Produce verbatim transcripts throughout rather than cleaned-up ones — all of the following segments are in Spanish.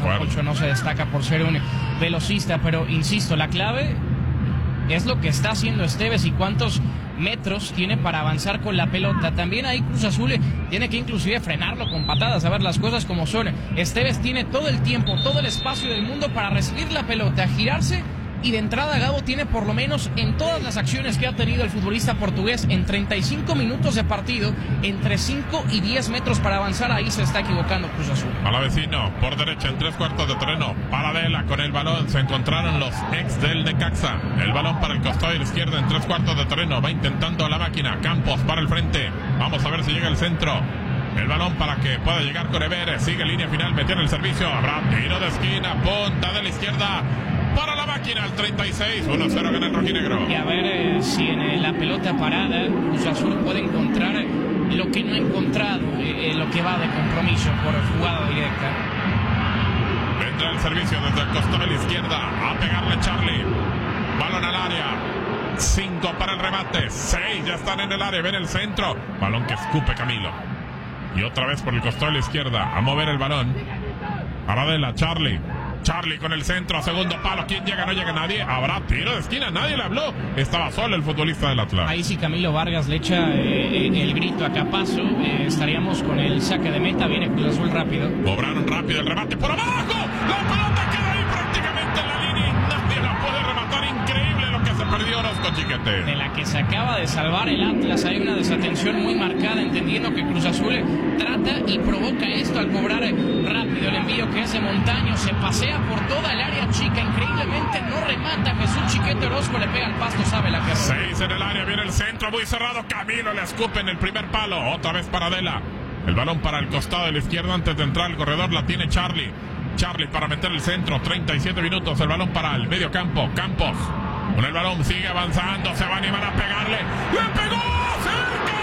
Pocho no se destaca por ser un velocista, pero insisto, la clave es lo que está haciendo Esteves y cuántos metros tiene para avanzar con la pelota. También ahí Cruz Azul tiene que inclusive frenarlo con patadas, a ver las cosas como son. Esteves tiene todo el tiempo, todo el espacio del mundo para recibir la pelota, girarse, y de entrada Gabo tiene por lo menos en todas las acciones que ha tenido el futbolista portugués en treinta y cinco minutos de partido, entre cinco y diez metros para avanzar. Ahí se está equivocando Cruz Azul. Palavecino por derecha en tres cuartos de terreno, Paradela con el balón, se encontraron los ex del Necaxa. El balón para el costado de la izquierda en tres cuartos de terreno, va intentando la máquina, Campos para el frente, vamos a ver si llega el centro. El balón para que pueda llegar con Everes, sigue línea final, metió en el servicio, habrá tiro de esquina, punta de la izquierda para la máquina, al treinta y seis, uno cero gana el rojinegro. Y a ver eh, si en eh, la pelota parada Cruz Azul puede encontrar lo que no ha encontrado eh, lo que va de compromiso por jugada directa. Vendrá el servicio desde el costado de la izquierda, a pegarle Charlie, balón al área, cinco para el remate, seis ya están en el área, ven el centro, balón que escupe Camilo. Y otra vez por el costado de la izquierda, a mover el balón. Paradela, Charlie. Charlie con el centro, a segundo palo. ¿Quién llega? No llega nadie. Habrá tiro de esquina, nadie le habló. Estaba solo el futbolista del Atlas. Ahí sí Camilo Vargas le echa eh, el grito a Capazo. Eh, estaríamos con el saque de meta. Viene Cruz Azul rápido. Cobraron rápido el remate por abajo. La pelota queda ahí prácticamente en la línea y nadie la puede rematar. Increíble lo que se perdió Orozco Chiquete. De la que se acaba de salvar el Atlas. Hay una desatención muy marcada, entendiendo que Cruz Azul trata y provoca esto al cobrar rápido el envío que es de Montaño. Se pasea por toda el área chica, increíblemente no remata Jesús Chiquete. Orozco le pega al pasto, sabe la que hace. Seis en el área, viene el centro muy cerrado, Camilo le escupe en el primer palo, otra vez Paradela. El balón para el costado de la izquierda antes de entrar al corredor, la tiene Charlie. Charlie para meter el centro, treinta y siete minutos, el balón para el medio campo, Campos. Con el balón sigue avanzando, se va a animar a pegarle. ¡Le pegó! ¡Cerca!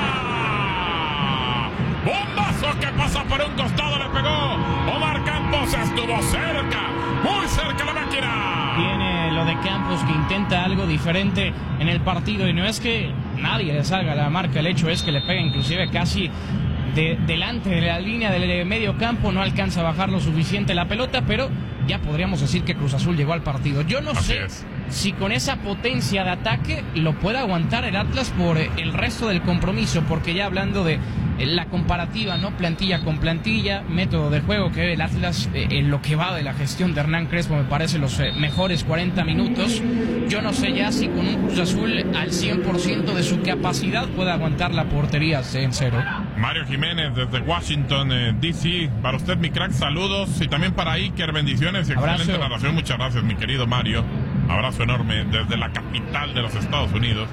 ¡Bombazo que pasa por un costado! ¡Le pegó! Omar Campos estuvo cerca, muy cerca la máquina. Viene lo de Campos, que intenta algo diferente en el partido, y no es que nadie le salga la marca, el hecho es que le pega inclusive casi de, delante de la línea del medio campo. No alcanza a bajar lo suficiente la pelota, pero ya podríamos decir que Cruz Azul llegó al partido. Yo no Así sé es. si con esa potencia de ataque lo puede aguantar el Atlas por el resto del compromiso, porque ya hablando de la comparativa, ¿no? Plantilla con plantilla, método de juego que el Atlas eh, en lo que va de la gestión de Hernán Crespo, me parece los eh, mejores cuarenta minutos. Yo no sé ya si con un Cruz Azul al cien por ciento de su capacidad puede aguantar la portería en cero. Mario Jiménez desde Washington, eh, D C, para usted mi crack, saludos, y también para Iker, bendiciones y Abrazo. excelente narración, muchas gracias mi querido Mario, abrazo enorme desde la capital de los Estados Unidos.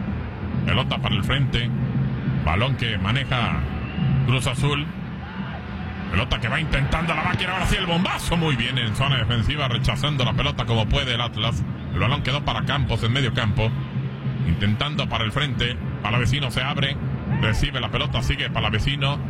Pelota para el frente, balón que maneja Cruz Azul, pelota que va intentando la máquina, ahora sí el bombazo, muy bien en zona defensiva, rechazando la pelota como puede el Atlas. El balón quedó para Campos en medio campo, intentando para el frente, Palavecino se abre, recibe la pelota, sigue Palavecino,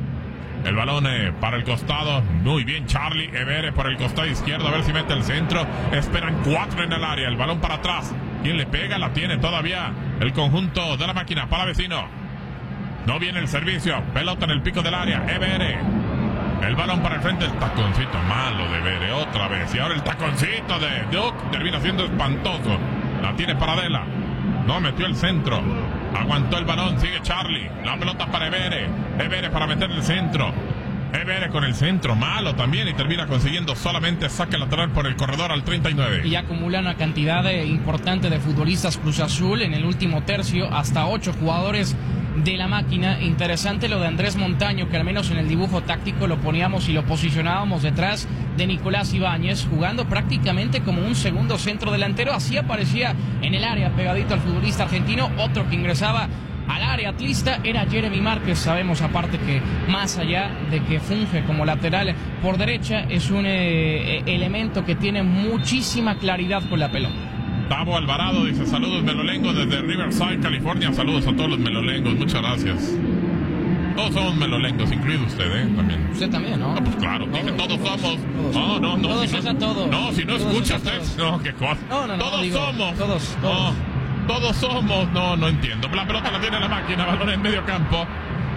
el balón eh, para el costado, muy bien Charlie, Everes por el costado izquierdo, a ver si mete el centro, esperan cuatro en el área, el balón para atrás, quien le pega, la tiene todavía el conjunto de la máquina, Palavecino, no viene el servicio, pelota en el pico del área, Everes, el balón para el frente, el taconcito malo de Everes, otra vez, y ahora el taconcito de Duke termina siendo espantoso, la tiene Paradela, no metió el centro, aguantó el balón, sigue Charlie, la pelota para Everes, Everes para meter el centro, Everes con el centro, malo también, y termina consiguiendo solamente saque lateral por el corredor al treinta y nueve. Y acumula una cantidad de, importante de futbolistas Cruz Azul en el último tercio, hasta ocho jugadores de la máquina. Interesante lo de Andrés Montaño, que al menos en el dibujo táctico lo poníamos y lo posicionábamos detrás de Nicolás Ibáñez, jugando prácticamente como un segundo centro delantero. Así aparecía en el área pegadito al futbolista argentino. Otro que ingresaba al área atlista era Jeremy Márquez. Sabemos aparte que más allá de que funge como lateral por derecha, es un eh, elemento que tiene muchísima claridad con la pelota. Tavo Alvarado dice saludos melolengos desde Riverside, California. Saludos a todos los melolengos, muchas gracias. Todos somos melolengos, incluido usted, ¿eh? También. Usted también, ¿no? No, pues claro, Todos, dije todos, todos, somos. todos. No, no, no. Todos si es no, a todos. No, si no Todos escucha es a usted. todos. No, qué cosa. No, no, no, todos digo, somos. todos, todos. No, todos somos. No, no entiendo. La pelota la tiene la máquina, balón en medio campo.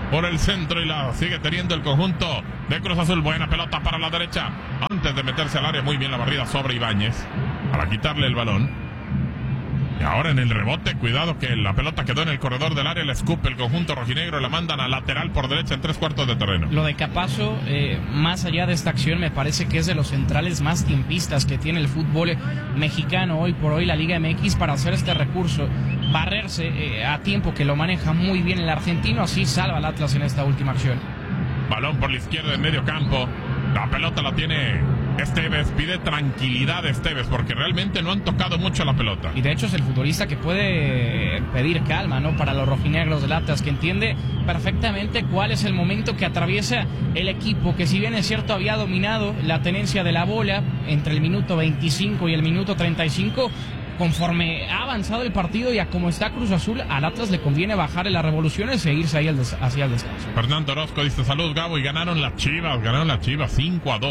por el centro y la sigue teniendo el conjunto de Cruz Azul. Buena pelota para la derecha. Antes de meterse al área, muy bien la barrida sobre Ibáñez para quitarle el balón. Y ahora en el rebote, cuidado que la pelota quedó en el corredor del área, la escupe el conjunto rojinegro, la mandan a lateral por derecha en tres cuartos de terreno. Lo de Capazo, eh, más allá de esta acción, me parece que es de los centrales más tiempistas que tiene el fútbol mexicano hoy por hoy, la Liga M X, para hacer este recurso, barrerse eh, a tiempo, que lo maneja muy bien el argentino, así salva al Atlas en esta última acción. Balón por la izquierda en medio campo, la pelota la tiene Esteves, pide tranquilidad Esteves porque realmente no han tocado mucho la pelota. Y de hecho es el futbolista que puede pedir calma, ¿no? Para los rojinegros del Atlas, que entiende perfectamente cuál es el momento que atraviesa el equipo, que si bien es cierto había dominado la tenencia de la bola entre el minuto veinticinco y el minuto treinta y cinco, conforme ha avanzado el partido y a como está Cruz Azul, al Atlas le conviene bajarle las revoluciones e irse ahí al des- hacia el descanso. Fernando Orozco dice: salud, Gabo, y ganaron las Chivas, ganaron las Chivas cinco a dos.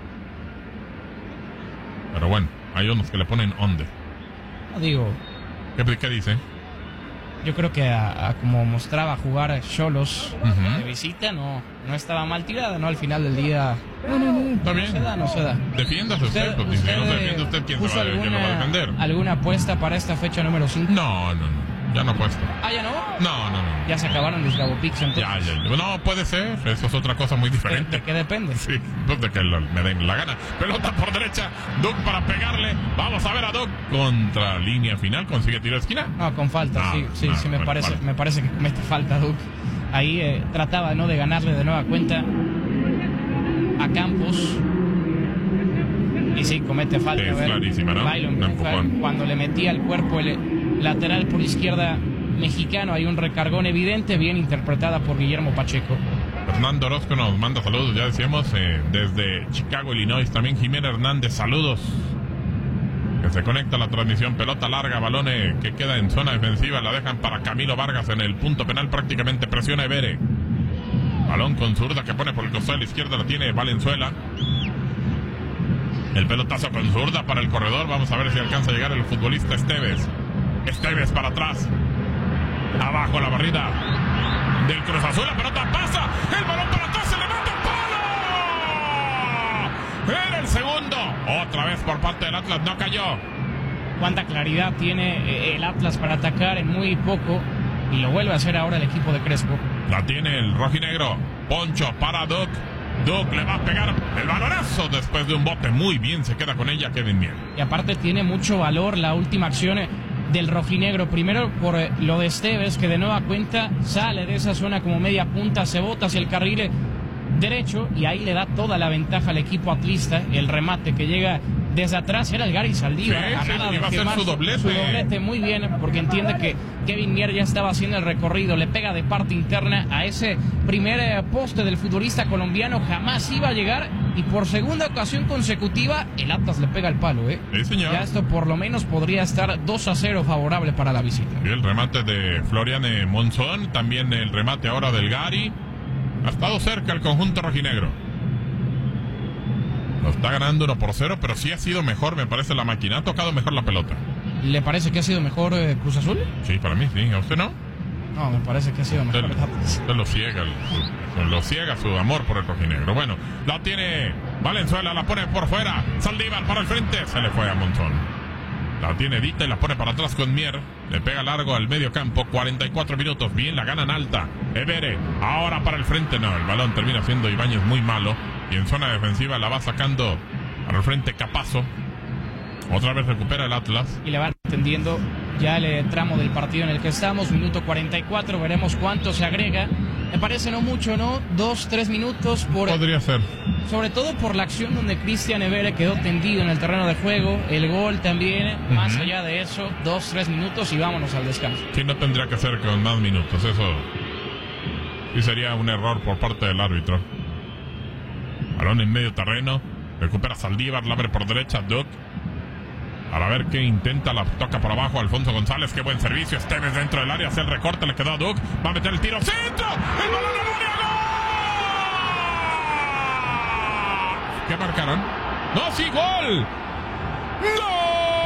Pero bueno, hay unos que le ponen onde. No digo, ¿Qué, qué dice? yo creo que a, a como mostraba jugar Xolos Ujú. de visita, no, no estaba mal tirada, ¿no? Al final del día, No, no, no, está no bien. se da, no se da. Defiéndase usted, ¿Usted, pues, si no se usted, defiende usted, ¿quién, se puso va, quién lo va a alguna, defender? alguna apuesta para esta fecha número cinco? No, no, no, ya no puesto. Ah, ¿ya no? No, no, no. Ya se acabaron los Gabo Picks, entonces. Ya, ya, ya. No, puede ser, eso es otra cosa muy ¿De, diferente. de qué depende? Sí, pues de que lo- me den la gana. Pelota por derecha, Duke para pegarle. Vamos a ver a Duke contra línea final. ¿Consigue tiro de esquina? No, con falta, Ah, sí, sí, ah, sí, me bueno, parece, vale. me parece que comete falta Duke. Ahí eh, trataba, ¿no?, de ganarle de nueva cuenta a Campos. Y sí, comete falta. Es a ver, clarísima, ¿no? Bailo Un empuja, empujón. cuando le metía el cuerpo el lateral por izquierda mexicano, hay un recargón evidente, bien interpretada por Guillermo Pacheco. Fernando Orozco nos manda saludos, ya decíamos, eh, desde Chicago, Illinois. También Jimena Hernández, saludos. Que se conecta a la transmisión. Pelota larga, balón eh, que queda en zona defensiva. La dejan para Camilo Vargas en el punto penal. Prácticamente presiona Evere. Balón con zurda que pone por el costado de la izquierda. La tiene Valenzuela. El pelotazo con zurda para el corredor. Vamos a ver si alcanza a llegar el futbolista Esteves. Esteves para atrás. Abajo la barrida del Cruz Azul. La pelota pasa. El balón para atrás. Se le mete el palo. Era el segundo. Otra vez por parte del Atlas. No cayó. Cuánta claridad tiene eh, el Atlas para atacar en muy poco. Y lo vuelve a hacer ahora el equipo de Crespo. La tiene el rojinegro. Poncho para Duke. Duke le va a pegar el balonazo después de un bote. Muy bien, se queda con ella Kevin Mier. Y aparte tiene mucho valor la última acción eh, del rojinegro. Primero por eh, lo de Esteves, que de nueva cuenta sale de esa zona como media punta, se bota hacia el carril eh, derecho y ahí le da toda la ventaja al equipo atlista. El remate que llega desde atrás era el Gary Saldívar. Sí, a sí, nada de iba a ser firmar su doblete. Su doblete muy bien, porque entiende que Kevin Mier ya estaba haciendo el recorrido. Le pega de parte interna a ese primer eh, poste del futbolista colombiano. Jamás iba a llegar y por segunda ocasión consecutiva el Atlas le pega el palo, ¿eh? Sí, señor. Ya esto por lo menos podría estar dos a cero favorable para la visita. Y el remate de Florian eh, Monzón. También el remate ahora del Gary. Ha estado cerca el conjunto rojinegro. Lo está ganando uno por cero, pero sí ha sido mejor, me parece, la máquina. Ha tocado mejor la pelota. ¿Le parece que ha sido mejor eh, Cruz Azul? Sí, para mí sí. ¿A usted no? No, me parece que ha sido Usted, mejor el Atlas. usted lo ciega, su- lo ciega su amor por el rojinegro. Bueno, la tiene Valenzuela, la pone por fuera. Saldívar para el frente, se le fue a Monzón. La tiene Dita y la pone para atrás con Mier. Le pega largo al medio campo. cuarenta y cuatro minutos. Bien, la ganan alta. Evere. Ahora para el frente. No, el balón termina siendo Ibáñez muy malo. Y en zona defensiva la va sacando para el frente Capazo. Otra vez recupera el Atlas. Y le van entendiendo ya el eh, tramo del partido en el que estamos. Minuto cuarenta y cuatro. Veremos cuánto se agrega. Me parece no mucho, ¿no? Dos, tres minutos por... Podría ser. Sobre todo por la acción donde Cristian Evere quedó tendido en el terreno de juego. El gol también. Uh-huh. Más allá de eso, dos, tres minutos y vámonos al descanso. Sí, no tendría que ser con más minutos. Eso sí sería un error por parte del árbitro. Balón en medio terreno. Recupera Saldívar, la abre por derecha. Duke. Para ver qué intenta, la toca por abajo Alfonso González. Qué buen servicio. Esteves dentro del área, hace el recorte, le quedó a Duke. Va a meter el tiro. ¡Centro! ¡El balón al área! ¡Gol! ¿Qué marcaron? ¡No, sí, gol! ¡Gol!